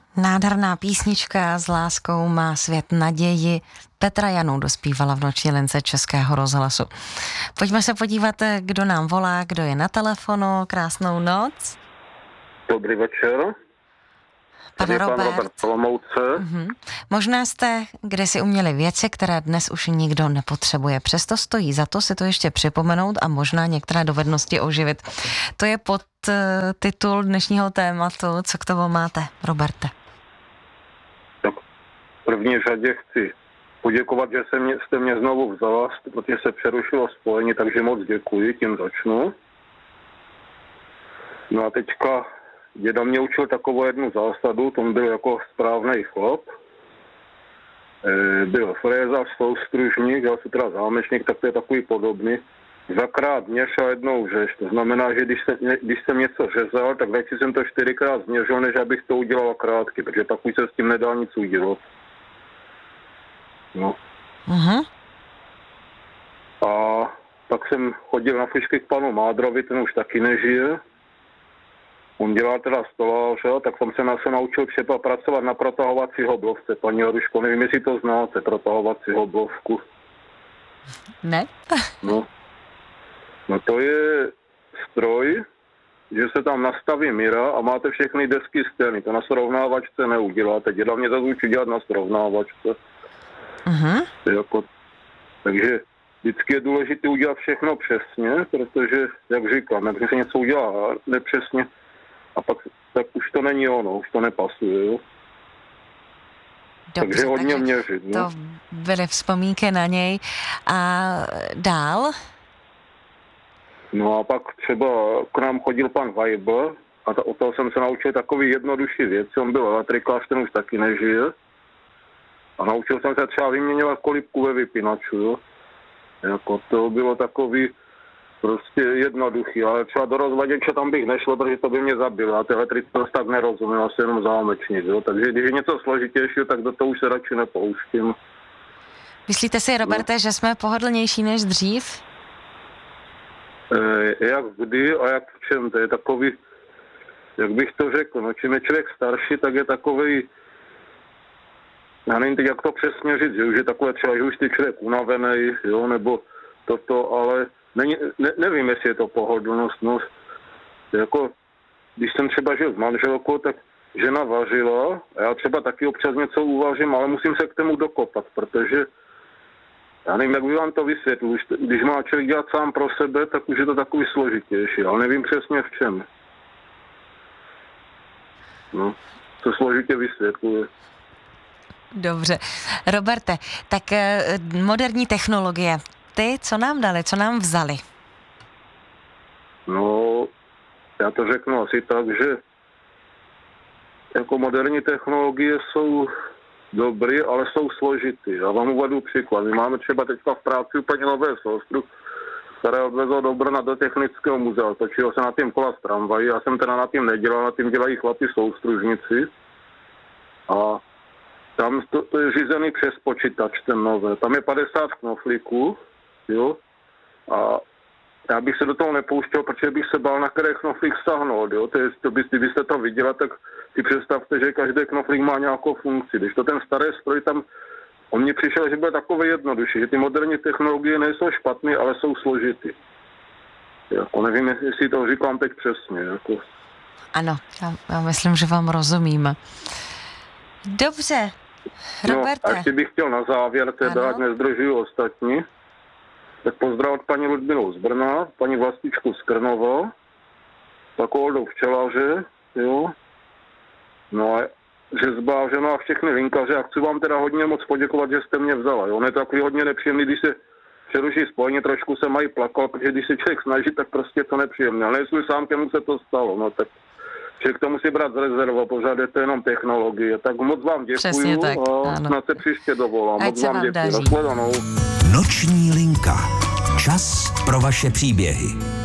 Nádherná písnička S láskou má svět naději. Petra Janů dospívala v Noční lince Českého rozhlasu. Pojďme se podívat, kdo nám volá, kdo je na telefonu. Krásnou noc. Dobrý večer. Pane Robert. Možná jste kdysi uměli věci, které dnes už nikdo nepotřebuje. Přesto stojí za to si to ještě připomenout a možná některé dovednosti oživit. To je podtitul dnešního tématu. Co k tomu máte, Roberte? Tak v první řadě chci poděkovat, že jste mě znovu vzala, protože se přerušilo spojení, takže moc děkuji, tím začnu. No a teďka děda mě učil takovou jednu zásadu, to byl jako správnej chlap. Byl frézař, soustružník, já jsem teda zámečník, tak to je takový podobný. Dvakrát měř a jednou řeš. To znamená, že když jsem něco řezal, tak radši jsem to 4krát změřil, než abych to udělal krátky, protože pak už se s tím nedá nic udělat. No. Uh-huh. A pak jsem chodil na flišky k panu Mádrovi, ten už taky nežije. On dělal teda stoláře, tak jsem se naučil třeba pracovat na protahovací hoblovce. Paní Horuško, nevím, jestli to znáte, protahovací hoblovku. Ne? No to je stroj, že se tam nastaví míra a máte všechny desky stejný. To na srovnávačce neuděláte. Děda mě zase učí dělat na srovnávačce. Uh-huh. Takže vždycky je důležité udělat všechno přesně, protože, jak říkám, když se něco udělá nepřesně, a pak tak už to není ono, už to nepasuje, jo? Dobře, takže hodně měřit. To byly vzpomínky na něj. A dál? No a pak třeba k nám chodil pan Weibel a od toho jsem se naučil takový jednodušší věci. On byl elektrikář, ten už taky nežije. A naučil jsem se třeba vyměňovat kolibku ve vypínaču, jo? Jako to bylo takový prostě jednoduchý, ale třeba do rozvaděče tam bych nešlo, protože to by mě zabilo. A ty elektrickost tak nerozumím, asi jenom zámečník, jo? Takže když je něco složitějšího, tak do toho už se radši nepouštím. Myslíte si, Roberte, že jsme pohodlnější než dřív? Jak kdy a jak v čem, to je takový, jak bych to řekl, no čím je člověk starší, tak je takový, já nevím teď, jak to přesně říct, že už je takové třeba, že už ty člověk unavený, jo, nebo toto, ale nevím, jestli je to pohodlnost, no, jako, když jsem třeba žil s manželkou, tak žena vařila a já třeba taky občas něco uvařím, ale musím se k tomu dokopat, protože já nevím, jak by vám to vysvětlil. Když má člověk dělat sám pro sebe, tak už je to takový složitější, ale nevím přesně v čem. No, to složitě vysvětluje. Dobře. Roberte, tak moderní technologie, ty co nám dali, co nám vzali? No, já to řeknu asi tak, že jako moderní technologie jsou dobrý, ale jsou složitý. Já vám uvedu příklad. My máme třeba teďka v práci úplně nové soustru, které odvezou do Brna do technického muzea. Točilo se na tím kola z tramvají. Já jsem teda na tím nedělal, na tím dělají chlapi soustružníci. A tam to je řízený přes počítač, ten nové. Tam je 50 knoflíků, jo. A já bych se do toho nepouštěl, protože bych se bál, na které knoflík sáhnout, jo. Kdybyste to viděla, tak si představte, že každý knoflík má nějakou funkci. Když to ten starý stroj tam, on mně přišel, že byl takový jednodušší, že ty moderní technologie nejsou špatné, ale jsou složitý. Jako nevím, jestli to říkám teď přesně. Jako. Ano, já myslím, že vám rozumím. Dobře, Roberte. No, a ještě bych chtěl na závěr, teda, ať nezdržuju ostatní, tak pozdravit paní Ludmilu z Brna, paní Vlastičku z Krnova, pak Oldu včelaře, jo, no a řezbáře, a všechny linkaře a chci vám teda hodně moc poděkovat, že jste mě vzala, jo, on je takový hodně nepříjemný, když se přeruší spojení, trošku se mají plakal, protože když se člověk snaží, tak prostě to nepříjemné, ale nejsem sám, kému se to stalo, no tak člověk to musí brát z rezerva, pořád je to jenom technologie, tak moc vám děkuju tak, a snad se příště dovolám, moc vám děkuju, daří. Nashledanou. Noční linka. Čas pro vaše příběhy.